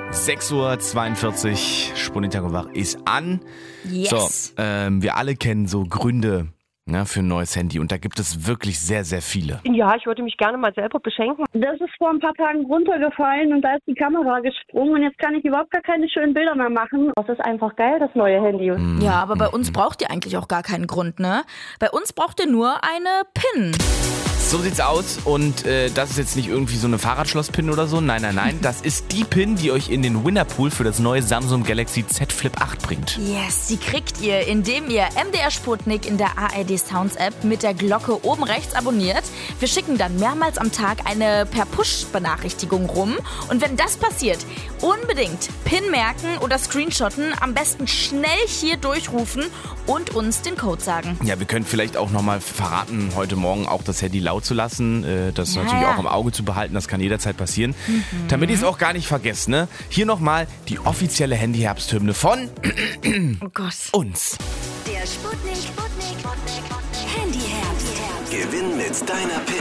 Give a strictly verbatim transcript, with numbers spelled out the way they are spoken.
sechs Uhr zweiundvierzig, Sputnik Tag und Wach ist an. Yes. So, ähm, wir alle kennen so Gründe, ne, für ein neues Handy und da gibt es wirklich sehr, sehr viele. Ja, ich wollte mich gerne mal selber beschenken. Das ist vor ein paar Tagen runtergefallen und da ist die Kamera gesprungen und jetzt kann ich überhaupt gar keine schönen Bilder mehr machen. Das ist einfach geil, das neue Handy. Mhm. Ja, aber bei uns braucht ihr eigentlich auch gar keinen Grund, ne? Bei uns braucht ihr nur eine PIN. So sieht's aus und äh, das ist jetzt nicht irgendwie so eine Fahrradschloss-Pin oder so. Nein, nein, nein. Das ist die Pin, die euch in den Winnerpool für das neue Samsung Galaxy Z Flip acht bringt. Yes, die kriegt ihr, indem ihr M D R Sputnik in der A R D Sounds App mit der Glocke oben rechts abonniert. Wir schicken dann mehrmals am Tag eine per Push-Benachrichtigung rum. Und wenn das passiert, unbedingt PIN merken oder screenshotten, am besten schnell hier durchrufen und uns den Code sagen. Ja, wir können vielleicht auch nochmal verraten, heute Morgen auch das Handy laut zu lassen. Äh, das Ja, natürlich ja. auch im Auge zu behalten, das kann jederzeit passieren. Mhm. Damit ihr es auch gar nicht vergesst, ne? Hier nochmal die offizielle Handy-Herbsthymne von Oh Gott. uns. Der Sputnik, Sputnik, Sputnik, Handy-Herbst. Gewinn mit deiner PIN.